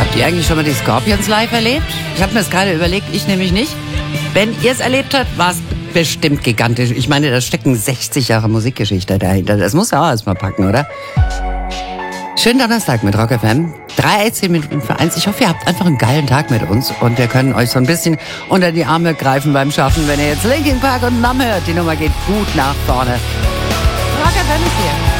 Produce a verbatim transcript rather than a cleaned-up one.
Habt ihr eigentlich schon mal die Scorpions live erlebt? Ich habe mir das gerade überlegt, ich nämlich nicht. Wenn ihr es erlebt habt, war es bestimmt gigantisch. Ich meine, da stecken sechzig Jahre Musikgeschichte dahinter. Das muss ja auch erstmal packen, oder? Schönen Donnerstag mit Rock F M. dreizehn Minuten für eins. Ich hoffe, ihr habt einfach einen geilen Tag mit uns und wir können euch so ein bisschen unter die Arme greifen beim Schaffen, wenn ihr jetzt Linkin Park und Numb hört. Die Nummer geht gut nach vorne. Rock F M ist hier.